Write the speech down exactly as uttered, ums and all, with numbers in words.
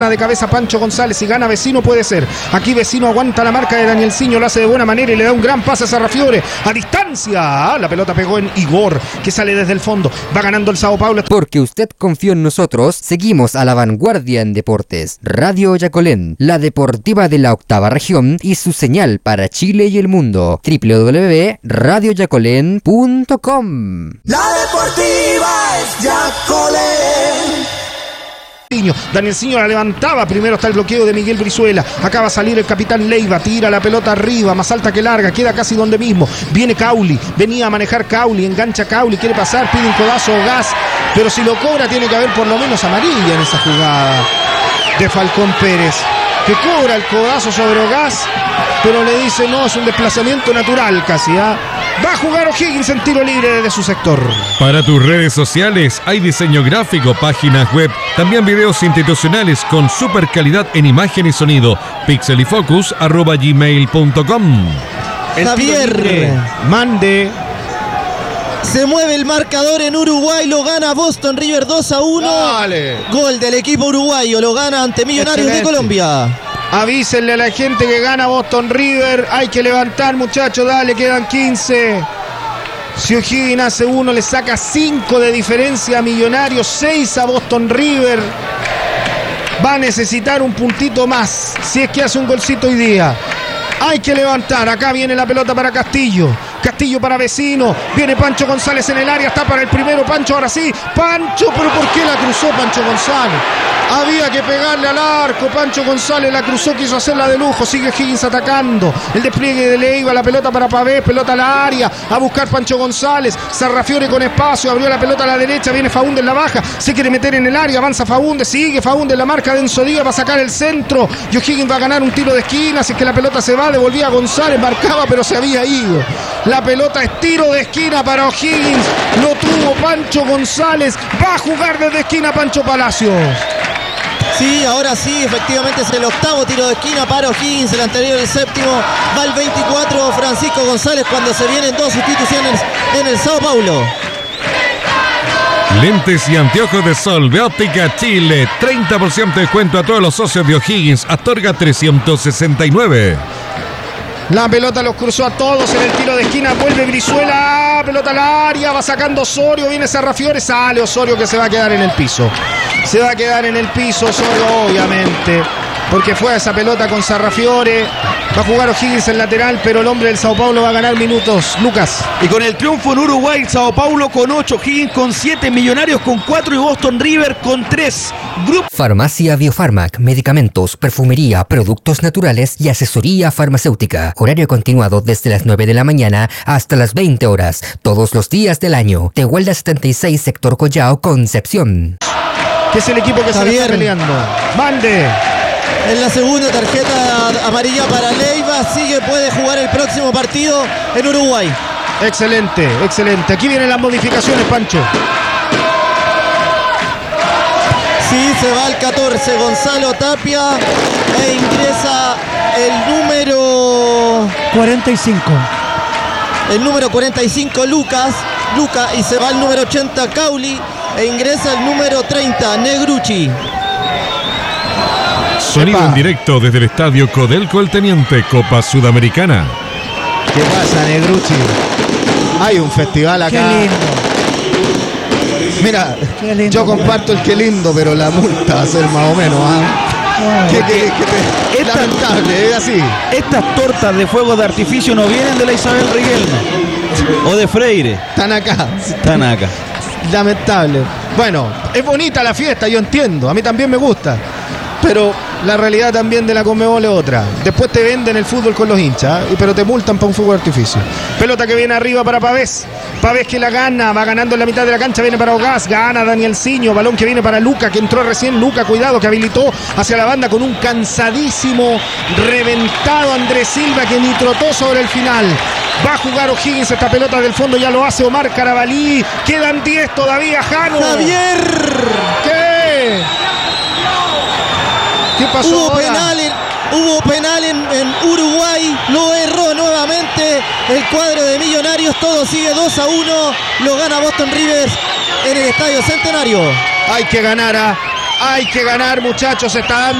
de cabeza Pancho González y gana Vecino, puede ser. Aquí Vecino aguanta la marca de Danielsinho, lo hace de buena manera y le da un gran pase a Sarrafiore a distancia. La pelota pegó en Igor, que sale desde el fondo. Va ganando el Sao Paulo. Porque usted confió en nosotros, seguimos a la vanguardia en deportes. Radio Yacolén, la deportiva de la octava región y su señal para Chile y el mundo. doble u doble u doble u punto radio yacolén punto com. La deportiva es Yacolén. Danielsinho la levantaba, primero está el bloqueo de Miguel Brizuela, acaba de salir el capitán Leiva, tira la pelota arriba, más alta que larga, queda casi donde mismo, viene Cauli, venía a manejar Cauli, engancha Cauli, quiere pasar, pide un codazo o gas, pero si lo cobra tiene que haber por lo menos amarilla en esa jugada de Falcón Pérez, que cobra el codazo sobre Gas, pero le dice no, es un desplazamiento natural casi, ¿ah? Va a jugar O'Higgins en tiro libre desde su sector. Para tus redes sociales hay diseño gráfico, páginas web, también videos institucionales con super calidad en imagen y sonido. pixelyfocus arroba gmail punto com. Javier, mande. Se mueve el marcador en Uruguay, lo gana Boston River dos a uno. Dale. Gol del equipo uruguayo, lo gana ante Millonarios Excelente. de Colombia. Avísenle a la gente que gana Boston River. Hay que levantar, muchachos. Dale, quedan quince. Si O'Higgins hace uno, le saca cinco de diferencia a Millonarios, seis a Boston River. Va a necesitar un puntito más si es que hace un golcito hoy día. Hay que levantar. Acá viene la pelota para Castillo. Castillo para Vecino. Viene Pancho González en el área. Está para el primero Pancho. Ahora sí. Pancho. Pero ¿por qué la cruzó Pancho González? Había que pegarle al arco. Pancho González la cruzó. Quiso hacerla de lujo. Sigue Higgins atacando. El despliegue de Leiva. La pelota para Pavés. Pelota a la área. A buscar Pancho González. Sarrafiore con espacio. Abrió la pelota a la derecha. Viene Faúndez en la baja. Se quiere meter en el área. Avanza Faúndez. Sigue Faúndez en la marca de Enzo Díaz. Va a sacar el centro. Y O'Higgins va a ganar un tiro de esquina. Así que la pelota se va. Devolvía a González. Marcaba pero se había ido. La pelota es tiro de esquina para O'Higgins. Lo tuvo Pancho González. Va a jugar desde esquina Pancho Palacios. Sí, ahora sí, efectivamente es el octavo tiro de esquina para O'Higgins, el anterior el séptimo. Va el veinticuatro Francisco González cuando se vienen dos sustituciones en el Sao Paulo. Lentes y anteojos de sol de Óptica Chile. treinta por ciento de descuento a todos los socios de O'Higgins. Astorga trescientos sesenta y nueve. La pelota los cruzó a todos en el tiro de esquina. Vuelve Brizuela. Pelota al área. Va sacando Osorio. Viene Sarrafiore. Sale Osorio que se va a quedar en el piso. Se va a quedar en el piso Osorio, obviamente. Porque fue a esa pelota con Sarrafiore. Va a jugar O'Higgins en lateral, pero el hombre del Sao Paulo va a ganar minutos. Lucas. Y con el triunfo en Uruguay, Sao Paulo con ocho, O'Higgins con siete, Millonarios con cuatro y Boston River con tres. Grupo Farmacia Biofarmac, medicamentos, perfumería, productos naturales y asesoría farmacéutica. Horario continuado desde las nueve de la mañana hasta las veinte horas, todos los días del año. Tehuelda setenta y seis, sector Collao, Concepción. Que es el equipo que Javier. se está peleando. Mande. En la segunda tarjeta amarilla para Leiva, sigue, puede jugar el próximo partido en Uruguay. Excelente, excelente. Aquí vienen las modificaciones, Pancho. Sí, se va al catorce, Gonzalo Tapia, e ingresa el número cuarenta y cinco. El número cuarenta y cinco, Lucas, Luca, y se va el número ochenta, Cauli, e ingresa el número treinta, Negrucci. Sonido Epa. en directo desde el estadio Codelco El Teniente, Copa Sudamericana. ¿Qué pasa, Negrucci? Hay un festival acá. Qué lindo. Mira, Qué lindo, yo comparto el qué lindo, pero la multa va a ser más o menos. ¿ah? ¿Qué, qué, qué te... Esta, lamentable, es así. Estas tortas de fuegos de artificio no vienen de la Isabel Riquelme o de Freire. Están acá. Están acá. Lamentable. Bueno, es bonita la fiesta, yo entiendo. A mí también me gusta. Pero la realidad también de la Conmebol es otra. Después te venden el fútbol con los hinchas, pero te multan para un fuego de artificio. Pelota que viene arriba para Pavés. Pavés que la gana, va ganando en la mitad de la cancha, viene para Ogás, gana Danielsinho, balón que viene para Luca, que entró recién. Luca, cuidado, que habilitó hacia la banda con un cansadísimo, reventado Andrés Silva, que ni trotó sobre el final. Va a jugar O'Higgins esta pelota del fondo, ya lo hace Omar Carabalí. Quedan diez todavía, Jano. Javier. ¿Qué? ¿Qué pasó? Hubo ahora? penal, en, hubo penal en, en Uruguay, lo erró nuevamente el cuadro de Millonarios, todo sigue dos a uno, lo gana Boston River en el Estadio Centenario. Hay que ganar a Hay que ganar, muchachos. Se está dando